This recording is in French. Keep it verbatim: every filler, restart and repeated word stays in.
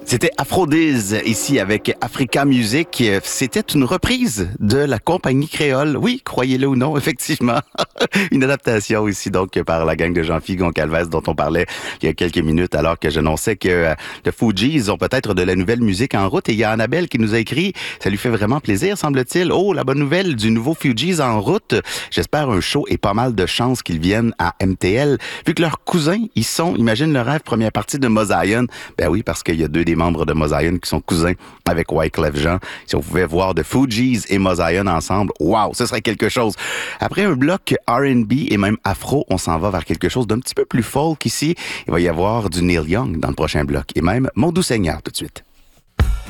C'était Aphrodise, ici avec Africa Music. C'était une reprise de la compagnie créole. Oui, croyez-le ou non, effectivement. Une adaptation ici, donc, par la gang de Jean-Philippe Goncalves dont on parlait il y a quelques minutes, alors que j'annonçais que euh, The Fugees ont peut-être de la nouvelle musique en route. Et il y a Annabelle qui nous a écrit, ça lui fait vraiment plaisir, semble-t-il. Oh, la bonne nouvelle du nouveau Fugees en route. J'espère un show et pas mal de chances qu'ils viennent à M T L. Vu que leurs cousins, ils sont, imagine le rêve, première partie de Mosaïon. Ben oui, parce qu'il y a deux des membres de Mosaïon qui sont cousins avec Wyclef Jean. Si on pouvait voir The Fugees et Mosaïon ensemble, wow, ce serait quelque chose. Après un bloc R and B et même afro, on s'en va vers quelque chose d'un petit peu plus folk ici. Il va y avoir du Neil Young dans le prochain bloc et même Mon doux Seigneur tout de suite.